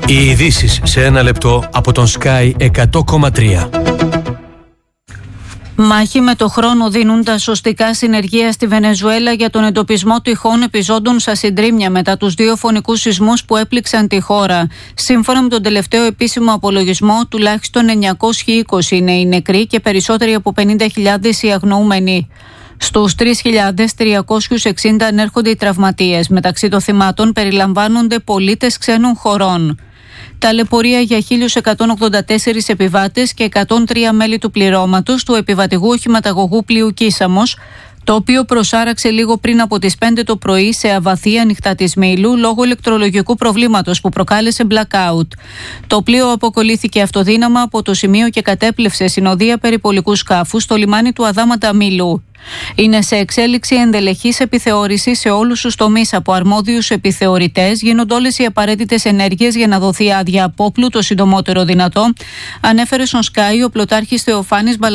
Οι ειδήσεις σε ένα λεπτό από τον Sky 100,3. Μάχη με το χρόνο δίνουν τα σωστικά συνεργεία στη Βενεζουέλα για τον εντοπισμό τυχόν επιζώντων στα συντρίμμια μετά τους 2 φωνικούς σεισμούς που έπληξαν τη χώρα. Σύμφωνα με τον τελευταίο επίσημο απολογισμό, τουλάχιστον 920 είναι οι νεκροί και περισσότεροι από 50.000 οι αγνοούμενοι. Στους 3.360 ανέρχονται οι τραυματίες. Μεταξύ των θυμάτων περιλαμβάνονται πολίτες ξένων χωρών. Ταλαιπωρία για 1.184 επιβάτες και 103 μέλη του πληρώματος του επιβατηγού οχηματαγωγού πλοίου Κίσαμος, το οποίο προσάραξε λίγο πριν από τις 5 το πρωί σε αβαθή ανοιχτά της Μήλου λόγω ηλεκτρολογικού προβλήματος που προκάλεσε blackout. Το πλοίο αποκολλήθηκε αυτοδύναμα από το σημείο και κατέπλευσε συνοδεία περιπολικού σκάφου στο λιμάνι του Αδάματα Μήλου. Είναι σε εξέλιξη ενδελεχής επιθεώρηση σε όλους τους τομείς από αρμόδιους επιθεωρητές. Γίνονται όλες οι απαραίτητες ενέργειες για να δοθεί άδεια απόπλου το συντομότερο δυνατό, ανέφερε στον Sky ο πλωτάρχης Θεοφάνης